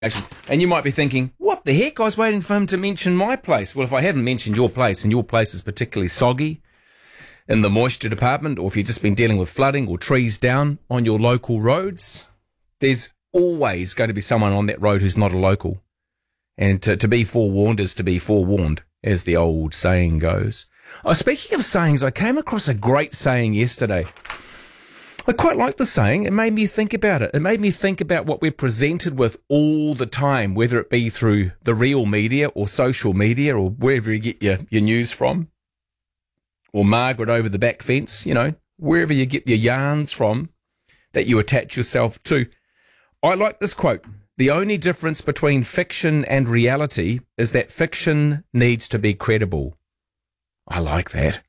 And you might be thinking, what the heck? I was waiting for him to mention my place. Well, if I haven't mentioned your place, and your place is particularly soggy in the moisture department, or if you've just been dealing with flooding or trees down on your local roads, there's always going to be someone on that road who's not a local. And to be forewarned is to be forewarned, as the old saying goes. Oh, speaking of sayings, I came across a great saying yesterday. I quite like the saying. It made me think about it. It made me think about what we're presented with all the time, whether it be through the real media or social media or wherever you get your news from, or Margaret over the back fence, wherever you get your yarns from that you attach yourself to. I like this quote. The only difference between fiction and reality is that fiction needs to be credible. I like that.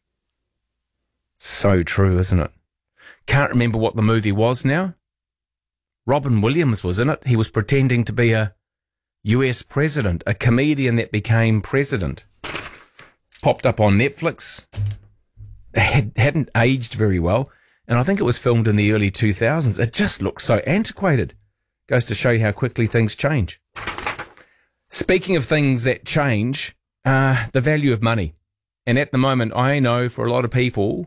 So true, isn't it? Can't remember what the movie was now. Robin Williams was in it. He was pretending to be a US president, a comedian that became president. Popped up on Netflix. Hadn't aged very well. And I think it was filmed in the early 2000s. It just looked so antiquated. Goes to show you how quickly things change. Speaking of things that change, the value of money. And at the moment, I know for a lot of people,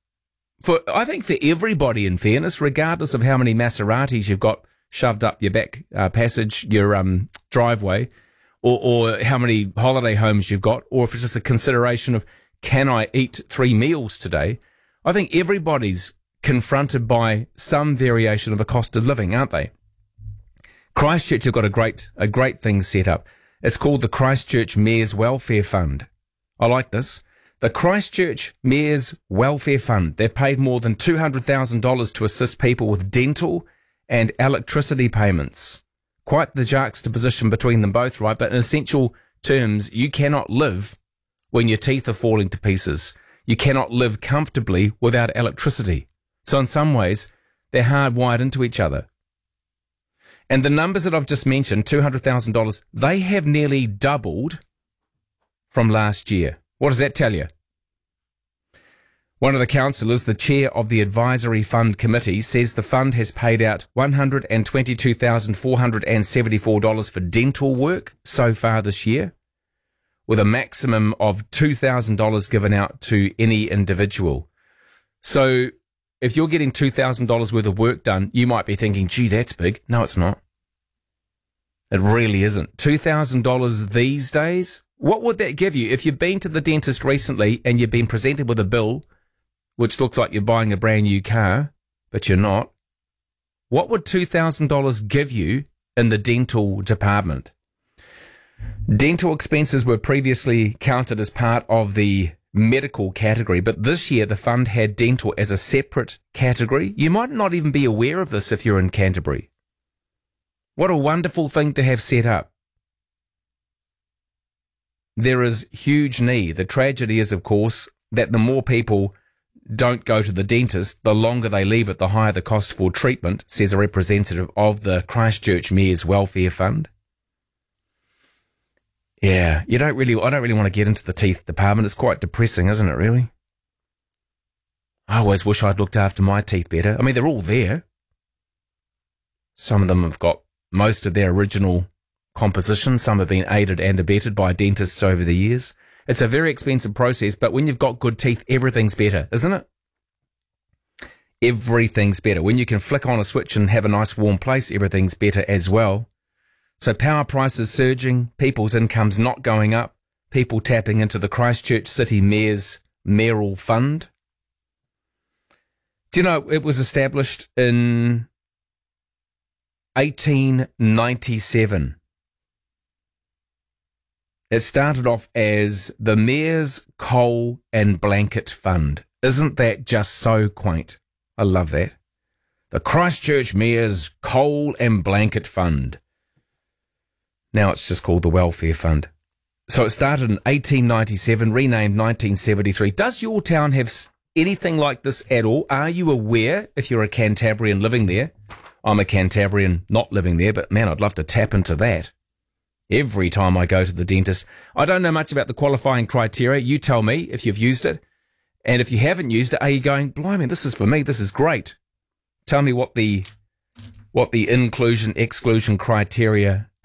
I think for everybody, in fairness, regardless of how many Maseratis you've got shoved up your back passage, your driveway, or how many holiday homes you've got, or if it's just a consideration of, can I eat 3 meals today? I think everybody's confronted by some variation of a cost of living, aren't they? Christchurch have got a great thing set up. It's called the Christchurch Mayor's Welfare Fund. I like this. The Christchurch Mayor's Welfare Fund. They've paid more than $200,000 to assist people with dental and electricity payments. Quite the juxtaposition between them both, right? But in essential terms, you cannot live when your teeth are falling to pieces. You cannot live comfortably without electricity. So in some ways, they're hardwired into each other. And the numbers that I've just mentioned, $200,000, they have nearly doubled from last year. What does that tell you? One of the councillors, the chair of the Advisory Fund Committee, says the fund has paid out $122,474 for dental work so far this year, with a maximum of $2,000 given out to any individual. So if you're getting $2,000 worth of work done, you might be thinking, gee, that's big. No, it's not. It really isn't. $2,000 these days? What would that give you? If you've been to the dentist recently and you've been presented with a bill, which looks like you're buying a brand new car, but you're not, what would $2,000 give you in the dental department? Dental expenses were previously counted as part of the medical category, but this year the fund had dental as a separate category. You might not even be aware of this if you're in Canterbury. What a wonderful thing to have set up. There is huge need. The tragedy is, of course, that the more people don't go to the dentist, the longer they leave it, the higher the cost for treatment, says a representative of the Christchurch Mayor's Welfare Fund. Yeah, I don't really want to get into the teeth department. It's quite depressing, isn't it, really? I always wish I'd looked after my teeth better. I mean, they're all there. Some of them have got most of their original composition. Some have been aided and abetted by dentists over the years. It's a very expensive process, but when you've got good teeth, everything's better, isn't it? Everything's better. When you can flick on a switch and have a nice warm place, everything's better as well. So power prices surging, people's incomes not going up, people tapping into the Christchurch City Mayor's Mayoral Fund. Do you know, it was established in 1897. It started off as the Mayor's Coal and Blanket Fund. Isn't that just so quaint? I love that. The Christchurch Mayor's Coal and Blanket Fund. Now it's just called the Welfare Fund. So it started in 1897, renamed 1973. Does your town have anything like this at all? Are you aware, if you're a Cantabrian living there? I'm a Cantabrian not living there, but man, I'd love to tap into that. Every time I go to the dentist, I don't know much about the qualifying criteria. You tell me if you've used it. And if you haven't used it, are you going, blimey, this is for me, this is great. Tell me what the inclusion, exclusion criteria